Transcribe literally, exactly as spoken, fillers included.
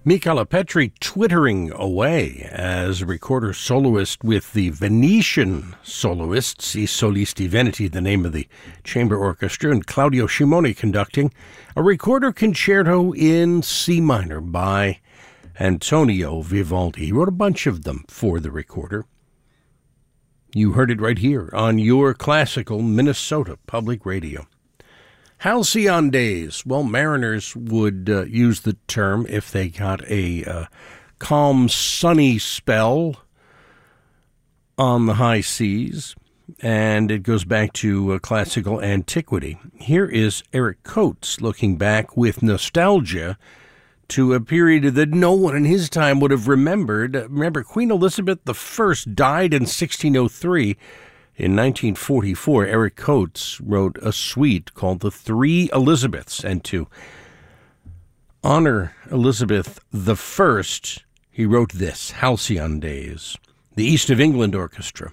Michala Petri twittering away as recorder soloist with the Venetian Soloists, I Solisti Veneti, the name of the chamber orchestra, and Claudio Scimone conducting a recorder concerto in C minor by Antonio Vivaldi. He wrote a bunch of them for the recorder. You heard it right here on your classical Minnesota Public Radio. Halcyon days. Well, mariners would uh, use the term if they got a uh, calm, sunny spell on the high seas, and it goes back to uh, classical antiquity. Here is Eric Coates looking back with nostalgia to a period that no one in his time would have remembered. Remember, Queen Elizabeth the First died in sixteen oh three. In nineteen forty-four, Eric Coates wrote a suite called The Three Elizabeths, and to honor Elizabeth the First, he wrote this, Halcyon Days. The East of England Orchestra